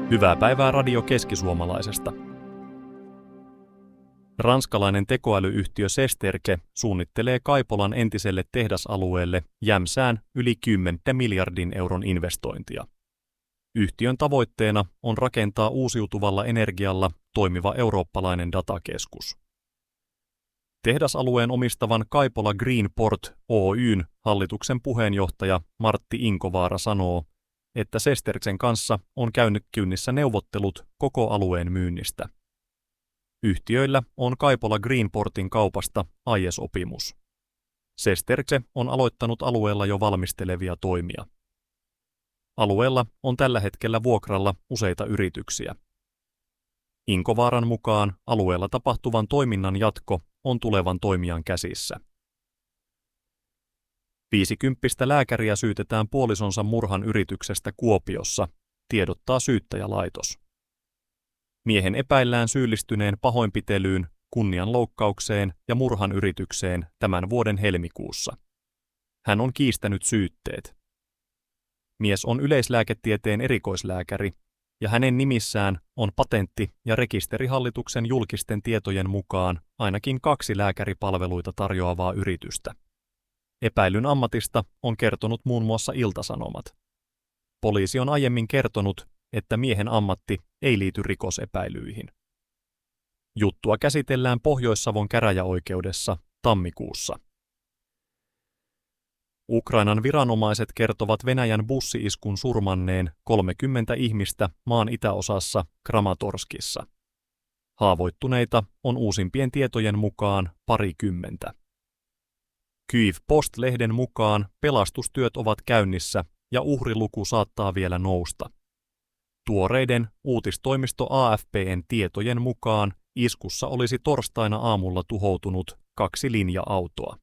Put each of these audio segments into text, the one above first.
Hyvää päivää Radio Keski-Suomalaisesta. Ranskalainen tekoälyyhtiö Sesterke suunnittelee Kaipolan entiselle tehdasalueelle Jämsään yli 10 miljardin euron investointia. Yhtiön tavoitteena on rakentaa uusiutuvalla energialla toimiva eurooppalainen datakeskus. Tehdasalueen omistavan Kaipola Greenport Oyn hallituksen puheenjohtaja Martti Inkovaara sanoo, että Sesterksen kanssa on käynyt käynnissä neuvottelut koko alueen myynnistä. Yhtiöillä on Kaipola Greenportin kaupasta aiesopimus. Sesterkse on aloittanut alueella jo valmistelevia toimia. Alueella on tällä hetkellä vuokralla useita yrityksiä. Inkovaaran mukaan alueella tapahtuvan toiminnan jatko on tulevan toimijan käsissä. 50 lääkäriä syytetään puolisonsa murhan yrityksestä Kuopiossa, tiedottaa syyttäjälaitos. Miehen epäillään syyllistyneen pahoinpitelyyn, kunnianloukkaukseen ja murhan yritykseen tämän vuoden helmikuussa. Hän on kiistänyt syytteet. Mies on yleislääketieteen erikoislääkäri ja hänen nimissään on patentti- ja rekisterihallituksen julkisten tietojen mukaan ainakin 2 lääkäripalveluita tarjoavaa yritystä. Epäilyn ammatista on kertonut muun muassa Ilta-Sanomat. Poliisi on aiemmin kertonut, että miehen ammatti ei liity rikosepäilyihin. Juttua käsitellään Pohjois-Savon käräjäoikeudessa tammikuussa. Ukrainan viranomaiset kertovat Venäjän bussi-iskun surmanneen 30 ihmistä maan itäosassa Kramatorskissa. Haavoittuneita on uusimpien tietojen mukaan parikymmentä. Kyiv Post-lehden mukaan pelastustyöt ovat käynnissä ja uhriluku saattaa vielä nousta. Tuoreiden uutistoimisto AFP:n tietojen mukaan iskussa olisi torstaina aamulla tuhoutunut 2 linja-autoa.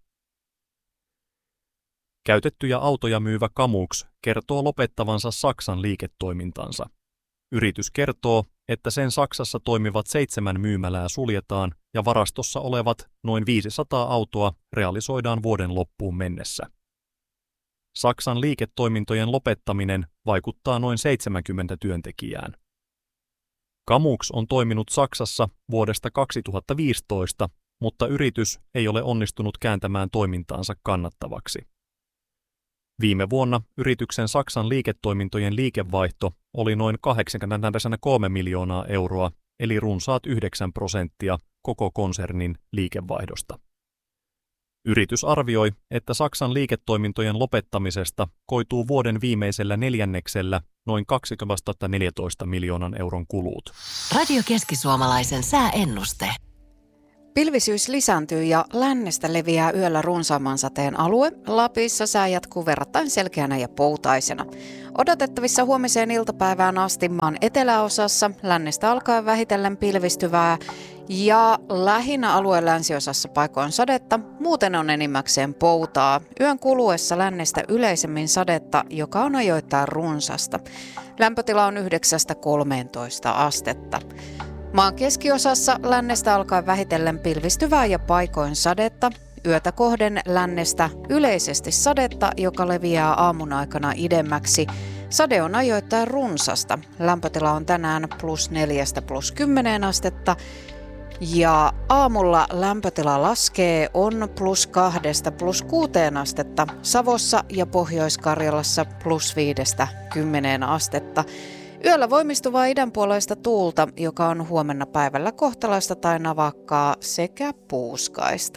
Käytettyjä autoja myyvä Kamux kertoo lopettavansa Saksan liiketoimintansa. Yritys kertoo, että sen Saksassa toimivat 7 myymälää suljetaan ja varastossa olevat noin 500 autoa realisoidaan vuoden loppuun mennessä. Saksan liiketoimintojen lopettaminen vaikuttaa noin 70 työntekijään. Kamux on toiminut Saksassa vuodesta 2015, mutta yritys ei ole onnistunut kääntämään toimintaansa kannattavaksi. Viime vuonna yrityksen Saksan liiketoimintojen liikevaihto oli noin 83 miljoonaa euroa, eli runsaat 9% koko konsernin liikevaihdosta. Yritys arvioi, että Saksan liiketoimintojen lopettamisesta koituu vuoden viimeisellä neljänneksellä noin 214 miljoonan euron kulut. Radio Keski-Suomalaisen sääennuste. Pilvisyys lisääntyy ja lännestä leviää yöllä runsaamman sateen alue. Lapissa sää jatkuu verrattain selkeänä ja poutaisena. Odotettavissa huomiseen iltapäivään asti maan eteläosassa lännestä alkaa vähitellen pilvistyvää ja lähinnä alueen länsiosassa paikoin sadetta, muuten on enimmäkseen poutaa. Yön kuluessa lännestä yleisemmin sadetta, joka on ajoittain runsasta. Lämpötila on 9–13 astetta. Maan keskiosassa lännestä alkaa vähitellen pilvistyvää ja paikoin sadetta. Yötä kohden lännestä yleisesti sadetta, joka leviää aamun aikana idemmäksi. Sade on ajoittain runsasta. Lämpötila on tänään +4–+10 astetta. Ja aamulla lämpötila laskee on +2–+6 astetta. Savossa ja Pohjois-Karjalassa +5–10 astetta. Yöllä voimistuvaa idänpuoleista tuulta, joka on huomenna päivällä kohtalaista tai navakkaa sekä puuskaista.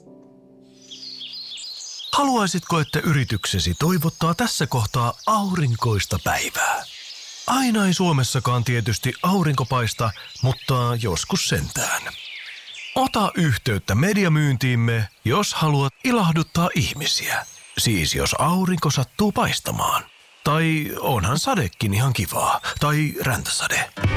Haluaisitko, että yrityksesi toivottaa tässä kohtaa aurinkoista päivää? Aina ei Suomessakaan tietysti aurinko paista, mutta joskus sentään. Ota yhteyttä mediamyyntiimme, jos haluat ilahduttaa ihmisiä. Siis jos aurinko sattuu paistamaan. Tai onhan sadekin ihan kivaa. Tai räntäsade.